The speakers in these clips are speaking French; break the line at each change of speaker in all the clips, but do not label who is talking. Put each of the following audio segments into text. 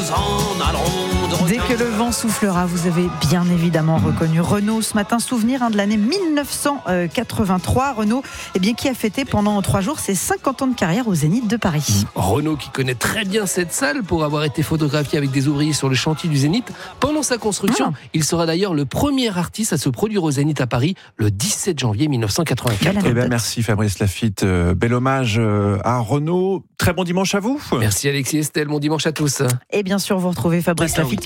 s'en alleront de requins.
Dès que le vent soufflera, vous avez bien évidemment reconnu Renaud ce matin. Souvenir de l'année 1983. Renaud, qui a fêté pendant 3 jours ses 50 ans de carrière au Zénith de Paris.
Renaud qui connaît très bien cette salle pour avoir été photographié avec des ouvriers sur le chantier du Zénith pendant sa construction. Il sera d'ailleurs le premier artiste à se produire au Zénith à Paris le 17 janvier 1984.
Merci Fabrice Lafitte. Bel hommage à Renaud. Très bon dimanche à vous.
Merci Alexis et Estelle. Bon dimanche à tous.
Et bien sûr, vous retrouvez Fabrice Lafitte.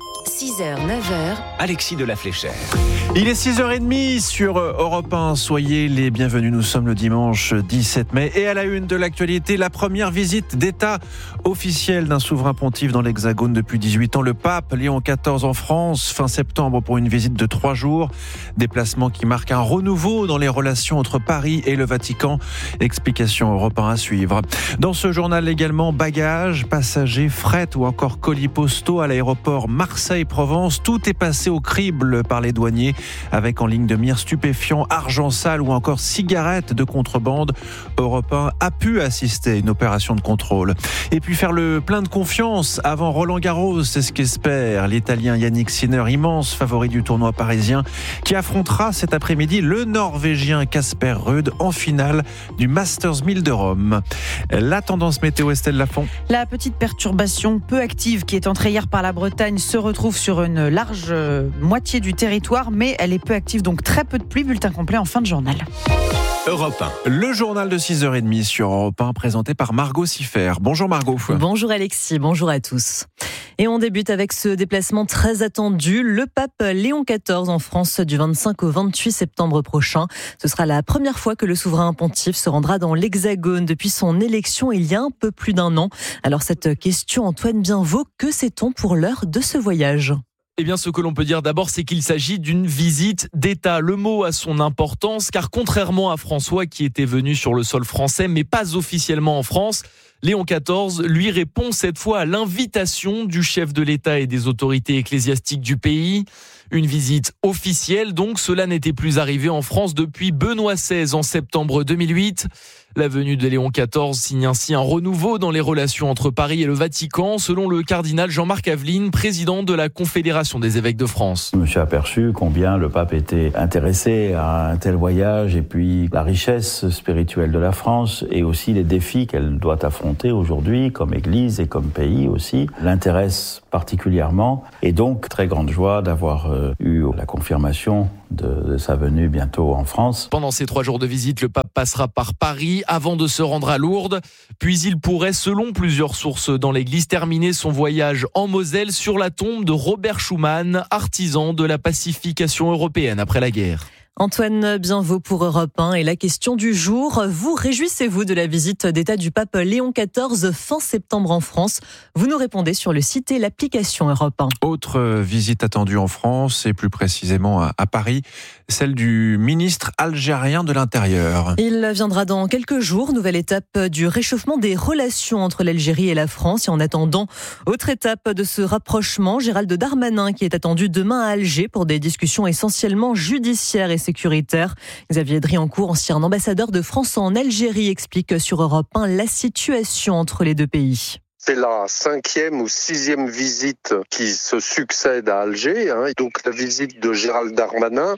6h, 9h.
Alexis de la Fléchère.
Il est 6h30 sur Europe 1. Soyez les bienvenus. Nous sommes le dimanche 17 mai. Et à la une de l'actualité, la première visite d'État officielle d'un souverain pontife dans l'Hexagone depuis 18 ans. Le pape Léon XIV en France, fin septembre, pour une visite de 3 jours. Déplacement qui marque un renouveau dans les relations entre Paris et le Vatican. Explication Europe 1 à suivre. Dans ce journal également, bagages, passagers, fret ou encore colis postaux à l'aéroport Marseille-Provence. Tout est passé au crible par les douaniers, avec en ligne de mire stupéfiants, argent sale ou encore cigarettes de contrebande. Europe 1 a pu assister à une opération de contrôle. Et puis faire le plein de confiance avant Roland-Garros, c'est ce qu'espère l'Italien Yannick Sinner, immense favori du tournoi parisien, qui affrontera cet après-midi le Norvégien Casper Ruud en finale du Masters 1000 de Rome. La tendance météo, Estelle Lafont.
La petite perturbation peu active qui est entrée hier par la Bretagne se retrouve sur une large moitié du territoire, mais elle est peu active, donc très peu de pluie. Bulletin complet en fin de journal.
Europe 1.
Le journal de 6h30 sur Europe 1, présenté par Margot Siffer. Bonjour Margot.
Bonjour Alexis, bonjour à tous. Et on débute avec ce déplacement très attendu. Le pape Léon XIV en France du 25 au 28 septembre prochain. Ce sera la première fois que le souverain pontife se rendra dans l'Hexagone depuis son élection il y a un peu plus d'1 an. Alors cette question, Antoine Bienvaux, que sait-on pour l'heure de ce voyage ?
Eh bien, ce que l'on peut dire d'abord, c'est qu'il s'agit d'une visite d'État. Le mot a son importance, car contrairement à François, qui était venu sur le sol français, mais pas officiellement en France, Léon XIV, lui, répond cette fois à l'invitation du chef de l'État et des autorités ecclésiastiques du pays. Une visite officielle, donc cela n'était plus arrivé en France depuis Benoît XVI en septembre 2008. La venue de Léon XIV signe ainsi un renouveau dans les relations entre Paris et le Vatican, selon le cardinal Jean-Marc Aveline, président de la Confédération des évêques de France.
Je me suis aperçu combien le pape était intéressé à un tel voyage et puis la richesse spirituelle de la France et aussi les défis qu'elle doit affronter aujourd'hui comme Église et comme pays aussi l'intéressent particulièrement et donc très grande joie d'avoir eu la confirmation de sa venue bientôt en France.
Pendant ces 3 jours de visite, le pape passera par Paris avant de se rendre à Lourdes. Puis il pourrait, selon plusieurs sources dans l'Église, terminer son voyage en Moselle sur la tombe de Robert Schuman, artisan de la pacification européenne après la guerre.
Antoine Bienvaux pour Europe 1 et la question du jour. Vous réjouissez-vous de la visite d'État du pape Léon XIV fin septembre en France ? Vous nous répondez sur le site et l'application Europe 1.
Autre visite attendue en France et plus précisément à Paris, celle du ministre algérien de l'Intérieur.
Il viendra dans quelques jours, nouvelle étape du réchauffement des relations entre l'Algérie et la France. Et en attendant, autre étape de ce rapprochement, Gérald Darmanin qui est attendu demain à Alger pour des discussions essentiellement judiciaires et sécuritaires. Xavier Driancourt, ancien ambassadeur de France en Algérie, explique sur Europe 1 la situation entre les deux pays.
C'est la 5e ou 6e visite qui se succède à Alger. Donc la visite de Gérald Darmanin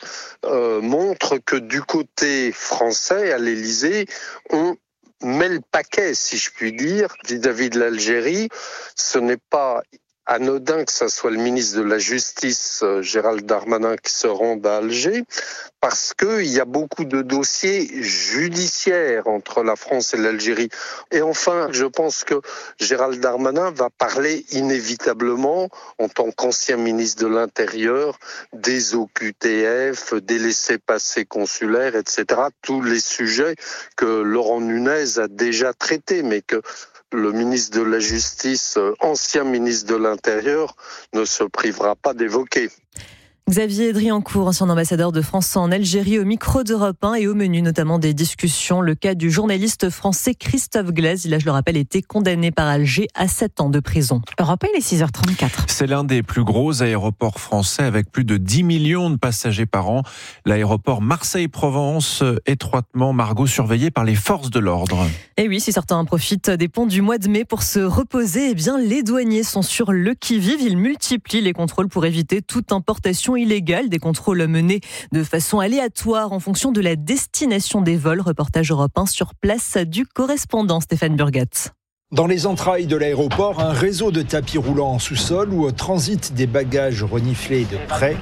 montre que du côté français, à l'Élysée, on met le paquet, si je puis dire, vis-à-vis de l'Algérie. Ce n'est pas anodin que ça soit le ministre de la Justice, Gérald Darmanin, qui se rende à Alger, parce qu'il y a beaucoup de dossiers judiciaires entre la France et l'Algérie. Et enfin, je pense que Gérald Darmanin va parler inévitablement, en tant qu'ancien ministre de l'Intérieur, des OQTF, des laissez-passer consulaires, etc. Tous les sujets que Laurent Nunez a déjà traités, mais que le ministre de la Justice, ancien ministre de l'Intérieur, ne se privera pas d'évoquer.
Xavier Driancourt, ancien ambassadeur de France en Algérie, au micro d'Europe 1 et au menu notamment des discussions. Le cas du journaliste français Christophe Glaise, il a, je le rappelle, été condamné par Alger à 7 ans de prison.
Europe 1, il est 6h34.
C'est l'un des plus gros aéroports français avec plus de 10 millions de passagers par an. L'aéroport Marseille-Provence, étroitement, Margot, surveillé par les forces de l'ordre.
Et oui, si certains profitent des ponts du mois de mai pour se reposer, eh bien, les douaniers sont sur le qui-vive. Ils multiplient les contrôles pour éviter toute importation illégale. Des contrôles menés de façon aléatoire en fonction de la destination des vols. Reportage Europe 1 sur place du correspondant Stéphane Burgat.
Dans les entrailles de l'aéroport, un réseau de tapis roulants en sous-sol où transitent des bagages reniflés de près.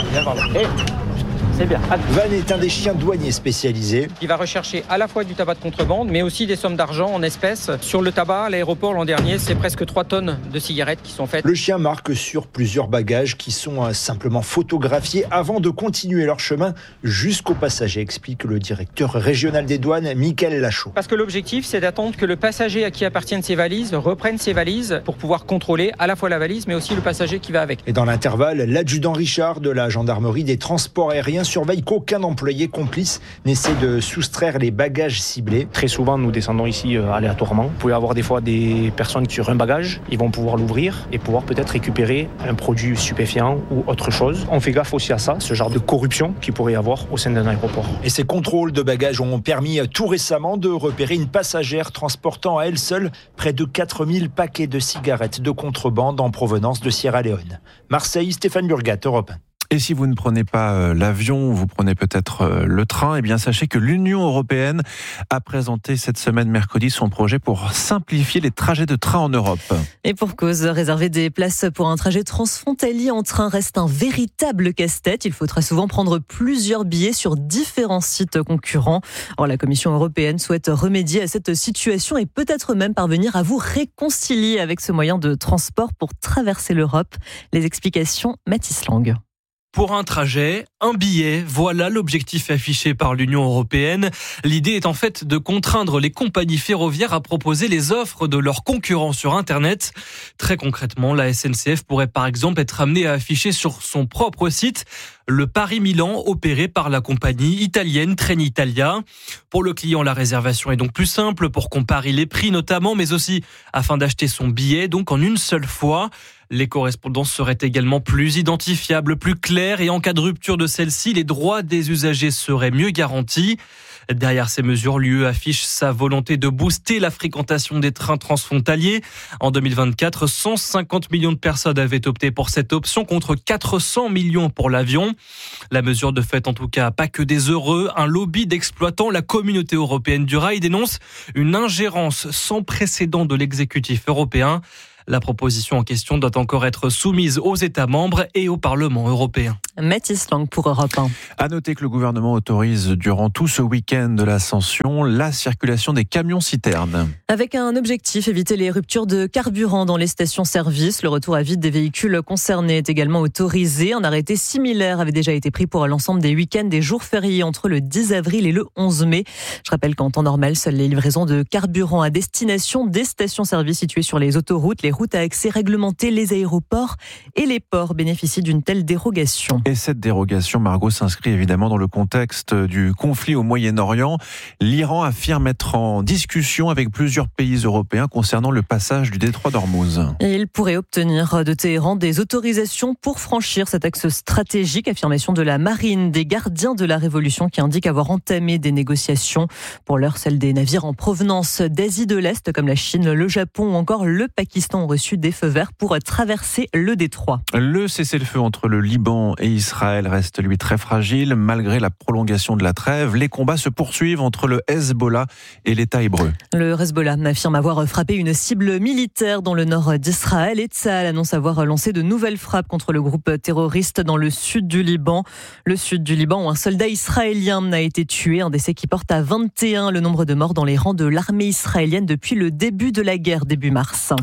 C'est bien.
Van est un des chiens douaniers spécialisés.
Il va rechercher à la fois du tabac de contrebande, mais aussi des sommes d'argent en espèces. Sur le tabac, à l'aéroport l'an dernier, c'est presque 3 tonnes de cigarettes qui sont faites.
Le chien marque sur plusieurs bagages qui sont simplement photographiés avant de continuer leur chemin jusqu'aux passagers, explique le directeur régional des douanes, Mickaël Lachaud.
Parce que l'objectif, c'est d'attendre que le passager à qui appartiennent ces valises reprenne ses valises pour pouvoir contrôler à la fois la valise, mais aussi le passager qui va avec.
Et dans l'intervalle, l'adjudant Richard de la gendarmerie des transports aériens surveille qu'aucun employé complice n'essaie de soustraire les bagages ciblés.
Très souvent, nous descendons ici aléatoirement. Vous pouvez avoir des fois des personnes qui sur un bagage, ils vont pouvoir l'ouvrir et pouvoir peut-être récupérer un produit stupéfiant ou autre chose. On fait gaffe aussi à ça, ce genre de corruption qu'il pourrait y avoir au sein d'un aéroport.
Et ces contrôles de bagages ont permis tout récemment de repérer une passagère transportant à elle seule près de 4000 paquets de cigarettes de contrebande en provenance de Sierra Leone. Marseille, Stéphane Burgat, Europe 1.
Et si vous ne prenez pas l'avion, vous prenez peut-être le train, eh bien sachez que l'Union européenne a présenté cette semaine mercredi son projet pour simplifier les trajets de train en Europe.
Et pour cause, réserver des places pour un trajet transfrontalier en train reste un véritable casse-tête. Il faut très souvent prendre plusieurs billets sur différents sites concurrents. Or, la Commission européenne souhaite remédier à cette situation et peut-être même parvenir à vous réconcilier avec ce moyen de transport pour traverser l'Europe. Les explications, Mathis Lang.
Pour un trajet, un billet, voilà l'objectif affiché par l'Union européenne. L'idée est en fait de contraindre les compagnies ferroviaires à proposer les offres de leurs concurrents sur Internet. Très concrètement, la SNCF pourrait par exemple être amenée à afficher sur son propre site le Paris-Milan opéré par la compagnie italienne Trenitalia. Pour le client, la réservation est donc plus simple pour comparer les prix notamment, mais aussi afin d'acheter son billet, donc en une seule fois. Les correspondances seraient également plus identifiables, plus claires et en cas de rupture de celle-ci, les droits des usagers seraient mieux garantis. Derrière ces mesures, l'UE affiche sa volonté de booster la fréquentation des trains transfrontaliers. En 2024, 150 millions de personnes avaient opté pour cette option contre 400 millions pour l'avion. La mesure ne fait en tout cas pas que des heureux. Un lobby d'exploitants, la communauté européenne du rail, dénonce une ingérence sans précédent de l'exécutif européen. La proposition en question doit encore être soumise aux États membres et au Parlement européen.
Mathis Lang pour Europe 1.
À noter que le gouvernement autorise durant tout ce week-end de l'Ascension la circulation des camions-citernes.
Avec un objectif, éviter les ruptures de carburant dans les stations-service. Le retour à vide des véhicules concernés est également autorisé. Un arrêté similaire avait déjà été pris pour l'ensemble des week-ends et jours fériés entre le 10 avril et le 11 mai. Je rappelle qu'en temps normal, seules les livraisons de carburant à destination des stations-service situées sur les autoroutes, les routes à accès réglementé, les aéroports et les ports bénéficient d'une telle dérogation.
Et cette dérogation, Margot, s'inscrit évidemment dans le contexte du conflit au Moyen-Orient. L'Iran affirme être en discussion avec plusieurs pays européens concernant le passage du détroit d'Ormuz.
Et il pourrait obtenir de Téhéran des autorisations pour franchir cet axe stratégique, affirmation de la marine des gardiens de la révolution qui indique avoir entamé des négociations. Pour l'heure, celles des navires en provenance d'Asie de l'Est comme la Chine, le Japon ou encore le Pakistan ont reçu des feux verts pour traverser le détroit.
Le cessez-le-feu entre le Liban et Israël reste lui très fragile. Malgré la prolongation de la trêve, les combats se poursuivent entre le Hezbollah et l'État hébreu.
Le Hezbollah affirme avoir frappé une cible militaire dans le nord d'Israël et Tsahal annonce avoir lancé de nouvelles frappes contre le groupe terroriste dans le sud du Liban. Le sud du Liban où un soldat israélien a été tué, un décès qui porte à 21 le nombre de morts dans les rangs de l'armée israélienne depuis le début de la guerre, début mars.
L'armée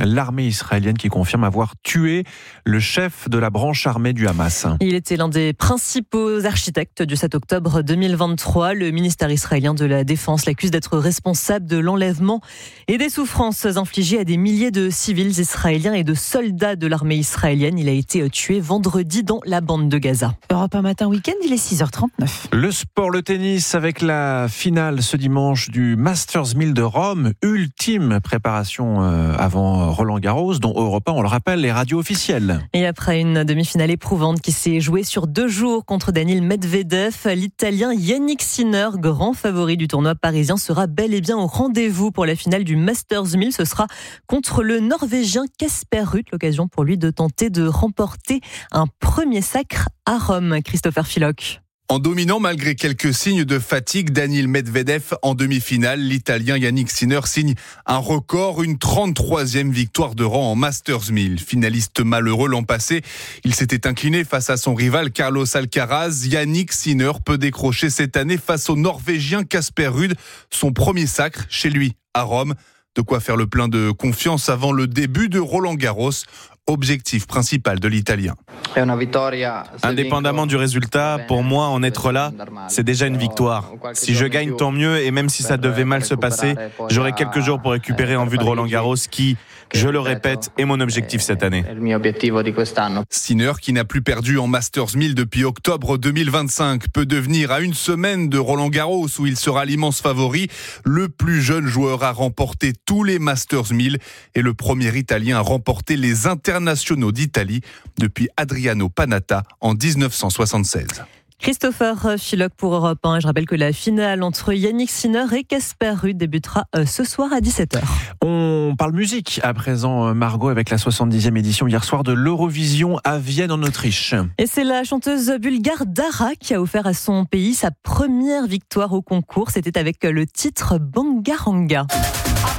israélienne qui confirme avoir tué le chef de la branche armée du Hamas.
Il était l'un des principaux architectes du 7 octobre 2023. Le ministère israélien de la Défense l'accuse d'être responsable de l'enlèvement et des souffrances infligées à des milliers de civils israéliens et de soldats de l'armée israélienne. Il a été tué vendredi dans la bande de Gaza.
Europe 1 matin week-end, il est 6h39.
Le sport, le tennis avec la finale ce dimanche du Masters 1000 de Rome. Ultime préparation avant Roland-Garros, dont Europe 1, on le rappelle, les radios officielles.
Et après une demi-finale éprouvante qui s'est jouée sur 2 jours contre Daniil Medvedev, l'Italien Yannick Sinner, grand favori du tournoi parisien, sera bel et bien au rendez-vous pour la finale du Masters 1000. Ce sera contre le Norvégien Casper Ruud, l'occasion pour lui de tenter de remporter un premier sacre à Rome. Christopher Philoc.
En dominant malgré quelques signes de fatigue, Daniil Medvedev en demi-finale, l'Italien Yannick Sinner signe un record, une 33e victoire de rang en Masters 1000. Finaliste malheureux l'an passé, il s'était incliné face à son rival Carlos Alcaraz. Yannick Sinner peut décrocher cette année face au Norvégien Casper Ruud son premier sacre chez lui à Rome. De quoi faire le plein de confiance avant le début de Roland-Garros, objectif principal de l'Italien.
Indépendamment du résultat, pour moi, en être là, c'est déjà une victoire. Si je gagne, tant mieux, et même si ça devait mal se passer, j'aurai quelques jours pour récupérer en vue de Roland-Garros qui, je le répète, est mon objectif cette année.
Sinner, qui n'a plus perdu en Masters 1000 depuis octobre 2025, peut devenir à une semaine de Roland-Garros où il sera l'immense favori, le plus jeune joueur à remporter tous les Masters 1000 et le premier Italien à remporter les internationaux d'Italie depuis Adriano Panatta en 1976.
Christopher Philoc pour Europe 1. Je rappelle que la finale entre Yannick Sinner et Casper Ruud débutera ce soir à 17h.
On parle musique à présent, Margot, avec la 70e édition hier soir de l'Eurovision à Vienne en Autriche.
Et c'est la chanteuse bulgare Dara qui a offert à son pays sa première victoire au concours. C'était avec le titre Bangaranga.